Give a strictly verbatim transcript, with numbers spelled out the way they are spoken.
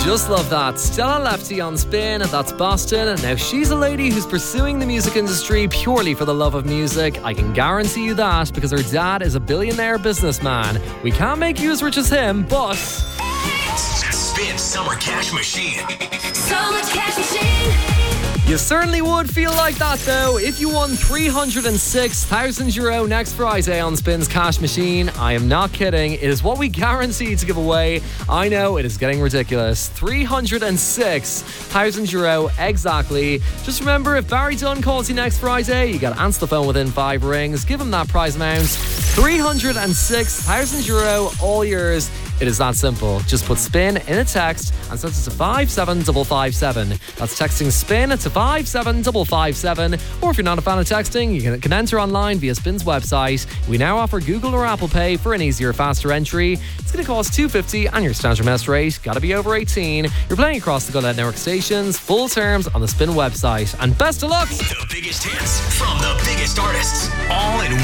Just love that. Stella Lefty on Spin, that's Boston. Now, she's a lady who's pursuing the music industry purely for the love of music. I can guarantee you that because her dad is a billionaire businessman. We can't make you as rich as him, but... Spin Summer Cash Machine. So much cash machine. You certainly would feel like that, though, if you won three hundred six thousand euro next Friday on Spin's Cash Machine. I am not kidding. It is what we guarantee to give away. I know it is getting ridiculous. three hundred six thousand euro exactly. Just remember, if Barry Dunn calls you next Friday, you got to answer the phone within five rings. Give him that prize amount. three hundred six thousand euro, all yours. It is that simple. Just put Spin in a text and send it to five seven five five seven. That's texting Spin to five seven five five seven. Or if you're not a fan of texting, you can, can enter online via Spin's website. We now offer Google or Apple Pay for an easier, faster entry. It's going to cost two dollars fifty and your standard mess rate. Got to be over eighteen. You're playing across the Go Loud Network stations. Full terms on the Spin website. And best of luck! The biggest hits from the biggest artists, all in